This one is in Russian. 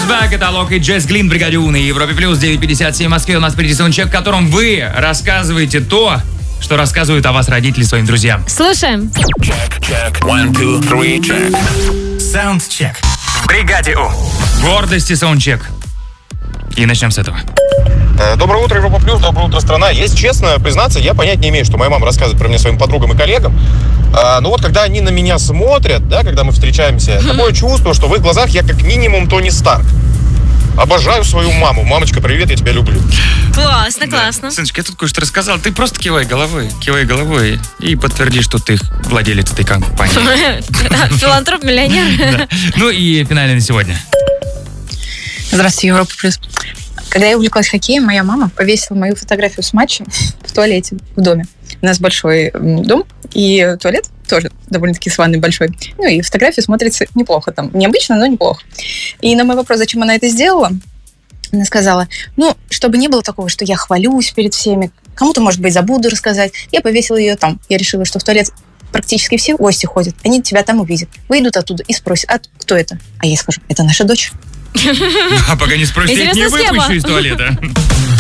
is back. Это Алок и Джесс Глин, бригаде У на Европе Плюс, 9:57 в Москве. У нас впереди саундчек, в котором вы рассказываете то, что рассказывают о вас родители своим друзьям. Слушаем. Check. 1, 2, 3, check. Саундчек. В бригаде У. Гордости саундчек. И начнем с этого. Доброе утро, Европа Плюс, доброе утро, страна. Если честно признаться, я понять не имею, что моя мама рассказывает про меня своим подругам и коллегам. Но вот когда они на меня смотрят, да, когда мы встречаемся, такое чувство, что в их глазах я как минимум Тони Старк. Обожаю свою маму. Мамочка, привет, я тебя люблю. Классно, классно. Сыночка, я тут кое-что рассказал. Ты просто кивай головой и подтверди, что ты владелец этой компании. Филантроп-миллионер. Ну и финальный на сегодня. Здравствуйте, Европа Плюс. Когда я увлеклась хоккеем, моя мама повесила мою фотографию с матчем в туалете в доме. У нас большой дом, и туалет тоже довольно-таки с ванной большой. Ну и фотография смотрится неплохо там. Необычно, но неплохо. И на мой вопрос, зачем она это сделала, она сказала, чтобы не было такого, что я хвалюсь перед всеми, кому-то, может быть, забуду рассказать. Я повесила ее там. Я решила, что в туалет практически все гости ходят. Они тебя там увидят. Выйдут оттуда и спросят, кто это? А я скажу, это наша дочь. А пока не спросите, не выпущу из туалета.